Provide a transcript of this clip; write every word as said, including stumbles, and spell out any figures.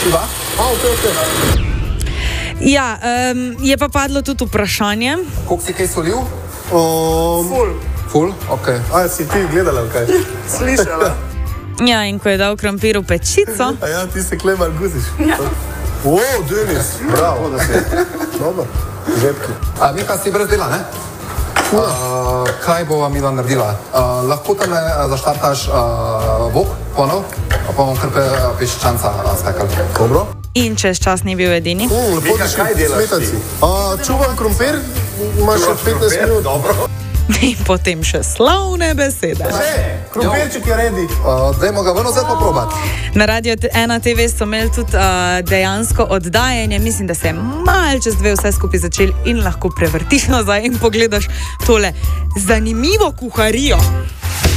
Iva? A, ok, ok. Ja, um, je pa padlo tudi vprašanje. Koliko si kaj solil? Um, Ful. Ful, ok. A, si ti gledala, kaj? Slišala. Ja, in ko je dal krompir v pečico. A ja, ti se Klebar guziš. Ja. O, Denis, bravo, da si. Dobro, žepki. A, Miha, si brez dela, ne? Uh, kaj bova Mila naredila? Uh, lahko tam ne zaštartaš uh, vok, ponov, pa bomo kar peščanca stekali. Dobro. In čez čas ni bil edini. Mm, lepo ti še smetanci. Uh, čuvam krompir, imaš še petnajst minut. Dobro. In potem še slavne besede. Krompirček je redi. Uh, dajmo ga vrno zdaj poprobati. Na Radio ena te ve so imeli tudi uh, dejansko oddajanje. Mislim, da se je mal čez dve vse skupaj začeli in lahko prevrtiš nazaj in pogledaš tole zanimivo kuharijo.